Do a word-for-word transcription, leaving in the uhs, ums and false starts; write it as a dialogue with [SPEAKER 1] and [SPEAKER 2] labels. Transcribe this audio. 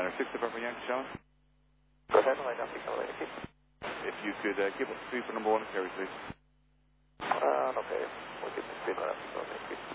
[SPEAKER 1] Center six to Papa Yankee, Sean.
[SPEAKER 2] Go ahead, line up, become ready.
[SPEAKER 1] If you could uh, give us the speed for number one and carry, please.
[SPEAKER 2] Uh, okay. We'll get the speed line up, become ready.